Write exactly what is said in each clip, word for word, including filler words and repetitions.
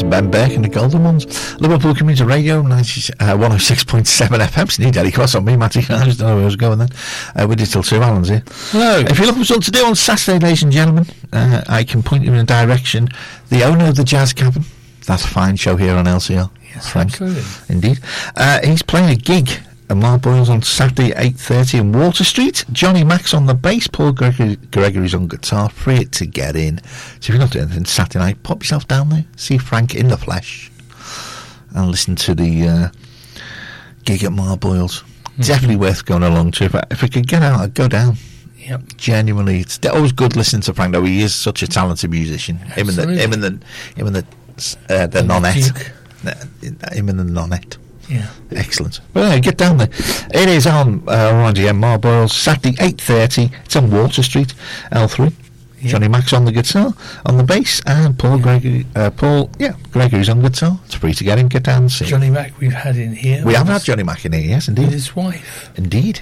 Ben Burke and the Golden Ones. Liverpool Community Radio, ninety, uh, one oh six point seven F M. Need Eddie Cross on me, Matty. I just don't know where I was going then. Uh, we did till two. Alan's here. Hello. If you're looking for something to do on Saturday, ladies and gentlemen, uh, I can point you in a direction. The owner of the Jazz Cabin. That's a fine show here on L C L. Yes, Frank. absolutely. Indeed. Uh, he's playing a gig at Marboyles on Saturday, eight thirty in Water Street. Johnny Max on the bass, Paul Gregory, Gregory's on guitar. Free to get in. So if you're not doing anything Saturday night, pop yourself down there, see Frank in the flesh, and listen to the uh, gig at Marboyles. Mm-hmm. Definitely worth going along to. If I, if I could get out, I'd go down. Yep. Genuinely, it's always good listening to Frank, though. He is such a talented musician. Absolutely. Him and the, him and the, him and the, uh, the nonette. Him and the nonette. Yeah. Excellent. Well, yeah, get down there. It is on uh, around here, Marboyles, Saturday, eight thirty. It's on Water Street, L three. Yep. Johnny Max on the guitar, on the bass, and Paul Gregory, uh, Paul, yeah, Gregory's on guitar. It's free to get in, get down and see. Johnny Mac we've had in here. We have had Johnny Mac in here, yes, indeed. With his wife. Indeed.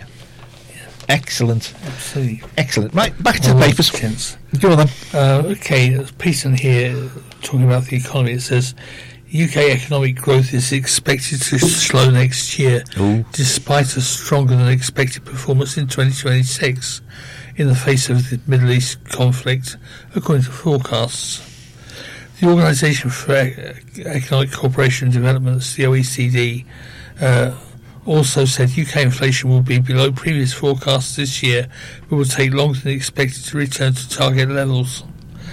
Excellent. Absolutely. Excellent. Right, back to the Well, papers. tense. Go on then. Uh, okay, there's a piece in here talking about the economy. It says U K economic growth is expected to slow next year, Ooh. despite a stronger than expected performance in twenty twenty-six in the face of the Middle East conflict, according to forecasts. The Organisation for e- Economic Cooperation and Development, the O E C D, uh, also said U K inflation will be below previous forecasts this year, but will take longer than expected to return to target levels.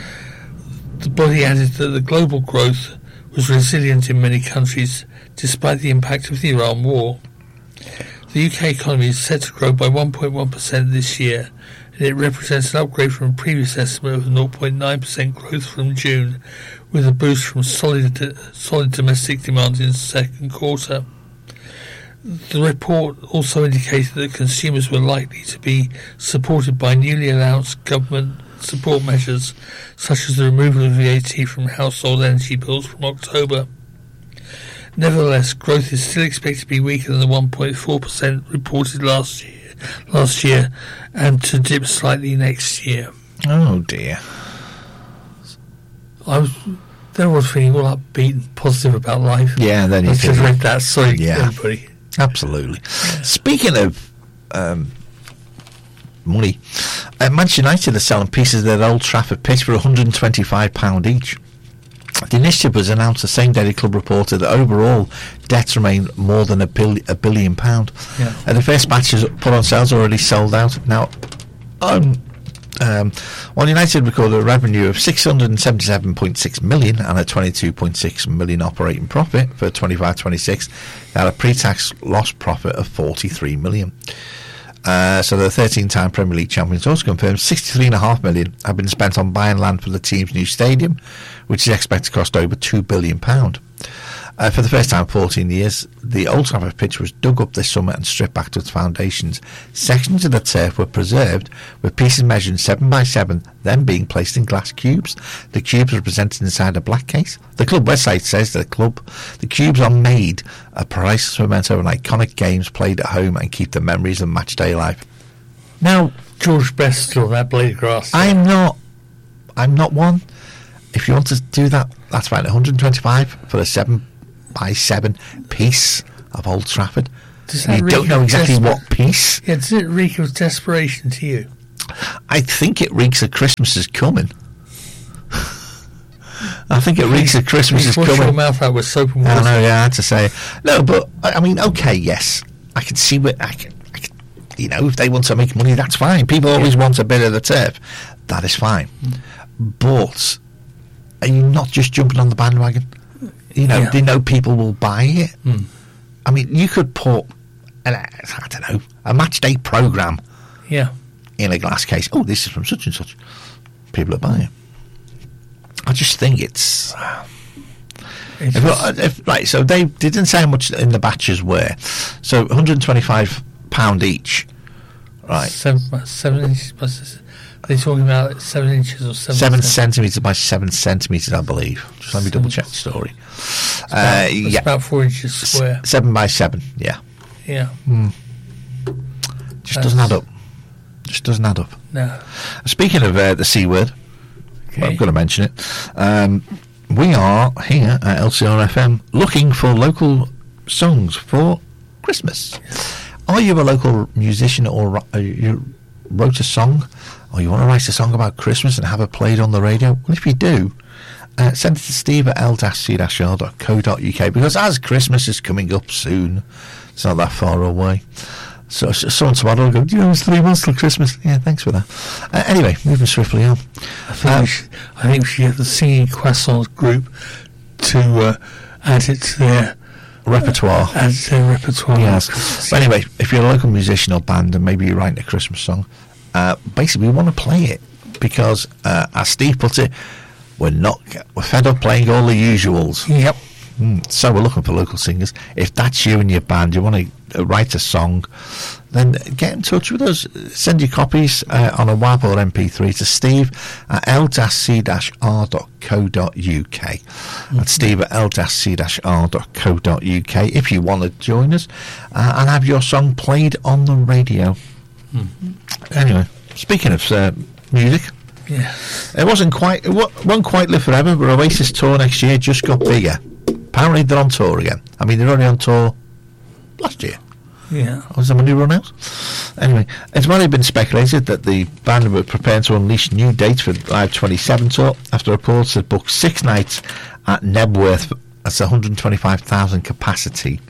The body added that the global growth was resilient in many countries, despite the impact of the Iran war. The U K economy is set to grow by one point one percent this year, and it represents an upgrade from a previous estimate of zero point nine percent growth from June, with a boost from solid, solid domestic demand in the second quarter. The report also indicated that consumers were likely to be supported by newly announced government support measures, such as the removal of V A T from household energy bills from October. Nevertheless, growth is still expected to be weaker than the one point four percent reported last year, last year, and to dip slightly next year. Oh dear. I was then I was feeling all upbeat and positive about life. Yeah, and then you I just think- read that. Sorry, Yeah. everybody. Absolutely. Speaking of um, money, uh, Manchester United are selling pieces of their Old Trafford pitch for one hundred twenty-five pounds each. The initiative was announced the same day the club reported that overall debts remain more than a, bill- a billion pound. Yeah. And the first matches put on sales are already sold out. Now, um, um, while United recorded a revenue of six hundred seventy-seven point six million and a twenty-two point six million operating profit for twenty-five twenty-six, they had a pre-tax loss profit of forty-three million. Uh, so the thirteen-time Premier League champions also confirmed sixty-three point five million have been spent on buying land for the team's new stadium, which is expected to cost over two billion pounds. Uh, for the first time in fourteen years, the Old Trafford pitch was dug up this summer and stripped back to its foundations. Sections of the turf were preserved, with pieces measuring seven by seven, then being placed in glass cubes. The cubes are presented inside a black case. The club website says that the club, the cubes are made a priceless memento of iconic games played at home and keep the memories of match day alive. Now, George Best still on that blade of grass. I'm not, I'm not one. If you want to do that, that's fine. one hundred twenty-five for a seven by seven piece of Old Trafford. Does You that reek don't know of exactly desper- what piece. Yeah, does it reek of desperation to you? I think it reeks of Christmas is coming. I think it reeks of Christmas is Wash your coming. mouth out with soap and I water. know, yeah, I had to say. No, but, I I mean, okay, yes. I can see what, I can, I can, you know, if they want to make money, that's fine. People always want a bit of the turf. That is fine. Mm. But are you not just jumping on the bandwagon? You know, Yeah. they know people will buy it. Mm. I mean, you could put, an, I don't know, a match day programme Yeah. in a glass case. Oh, this is from such and such. People are buying it. I just think it's... It's If, just- if, right, so they didn't say how much in the batches were. So one hundred twenty-five pounds each. Right. Seven, seven inches. what's this? They're talking about seven inches or seven. Seven cent- centimetres by seven centimetres, I believe. Just let me double check the story. It's Uh, about, it's yeah. about four inches square. S- seven by seven, yeah. Yeah. Just doesn't add up. Just doesn't add up. No. Speaking of uh, the C word, Okay. well, I'm going to mention it. Um, we are here at L C R F M looking for local songs for Christmas. Are you a local musician, or uh, you wrote a song, or you want to write a song about Christmas and have it played on the radio? Well, if you do, uh, send it to steve at l c r dot co dot u k, because as Christmas is coming up soon, it's not that far away. So, so someone tomorrow will go, do you know it's three months till Christmas? Yeah, thanks for that. Uh, anyway, moving swiftly on. I think, um, we should, I think we should get the Singing Croissants group to uh, add it to their repertoire. Uh, add it to their repertoire. Yes. But anyway, if you're a local musician or band and maybe you're writing a Christmas song, uh, basically we want to play it because, uh, as Steve put it, we're not we're fed up playing all the usuals. Yep. Mm, so we're looking for local singers. If that's you and your band, you want to uh, write a song, then get in touch with us. Send your copies uh, on a W A V or M P three to steve at l c r dot co dot u k. Mm-hmm. That's steve at l c r dot co dot u k if you want to join us uh, and have your song played on the radio. Mm-hmm. Anyway, speaking of uh, music, yeah, it wasn't quite it won't quite live forever, but Oasis tour next year just got bigger. Apparently they're on tour again. I mean, they're only on tour last year. Yeah. Was the money run out? Anyway, it's already been speculated that the band were preparing to unleash new dates for the Live twenty-seven tour after reports had booked six nights at Nebworth. That's one hundred twenty-five thousand capacity.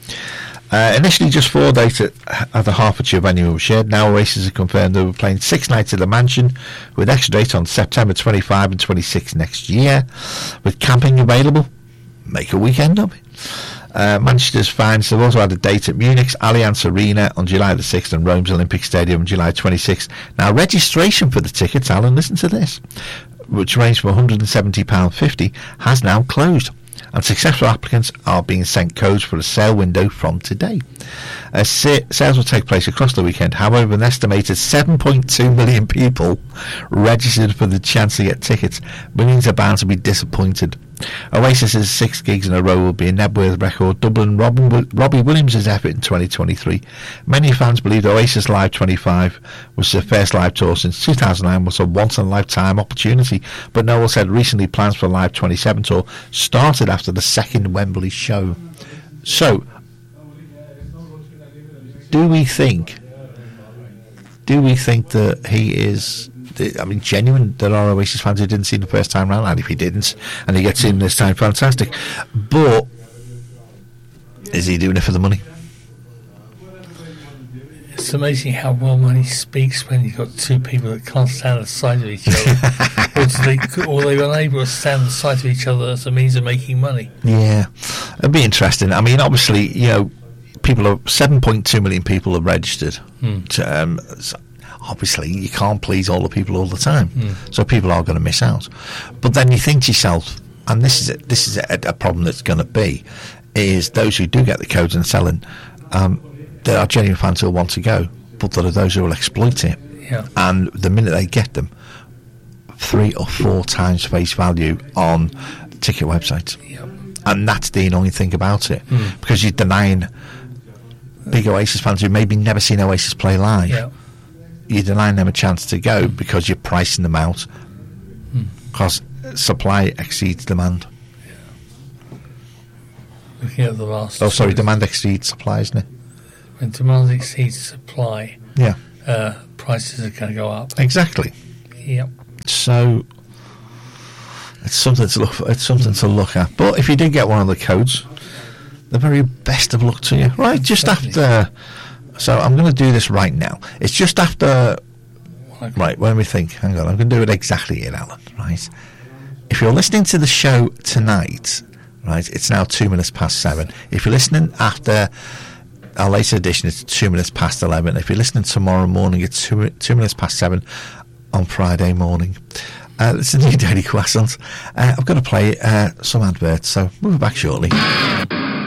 Uh, initially just four dates at, at the Hertfordshire venue were shared. Now Oasis have confirmed they were playing six nights at the Mansion, with extra dates on September twenty-fifth and twenty-sixth next year. With camping available, make a weekend of it. Uh, Manchester's fans have also had a date at Munich's Allianz Arena on July the sixth and Rome's Olympic Stadium on July twenty-sixth. Now, registration for the tickets, Alan, listen to this, which ranged from one hundred seventy pounds fifty, has now closed, and successful applicants are being sent codes for a sale window from today. Uh, sa- sales will take place across the weekend. However, an estimated seven point two million people registered for the chance to get tickets. Millions are bound to be disappointed. Oasis's six gigs in a row will be a Nebworth record, doubling Robin, Robbie Williams' effort in twenty twenty-three. Many fans believe Oasis Live twenty-five was their first live tour since two thousand nine, was a once-in-a-lifetime opportunity, but Noel said recently plans for the Live twenty-seven tour started after the second Wembley show. So, do we think, do we think that he is... I mean, genuine, there are Oasis fans who didn't see him the first time round, and if he didn't, and he gets in this time, fantastic. But is he doing it for the money? It's amazing how well money speaks when you've got two people that can't stand the sight of each other, or, they, or they're unable to stand the sight of each other as a means of making money. Yeah, it'd be interesting. I mean, obviously, you know, people are seven point two million people are registered. Hmm. To, um, so obviously, you can't please all the people all the time, mm. so people are going to miss out. But then you think to yourself, and this is a, this is a, a problem that's going to be, is those who do get the codes and selling, um, there are genuine fans who want to go, but there are those who will exploit it. Yeah. And the minute they get them, three or four times face value on ticket websites. Yeah. And that's the annoying thing about it, mm. because you're denying big Oasis fans who maybe never seen Oasis play live. Yeah. You're denying them a chance to go because you're pricing them out because mm. supply exceeds demand. Yeah. Looking at the last... Oh, sorry, demand exceeds supply, isn't it? When demand exceeds supply, yeah, uh, prices are going to go up. Exactly. Yep. So it's something to look for, it's something to look at. But if you did get one of the codes, the very best of luck to you. Right, just Definitely. after... So I'm going to do this right now. It's just after... Okay. Right, when we think... Hang on, I'm going to do it exactly here, Alan. Right? If you're listening to the show tonight, right, it's now two minutes past seven. If you're listening after our later edition, it's two minutes past eleven. If you're listening tomorrow morning, it's two, two minutes past seven on Friday morning. Uh, it's a new Daily Croissant. Uh, I've got to play uh, some adverts, so we'll be back shortly.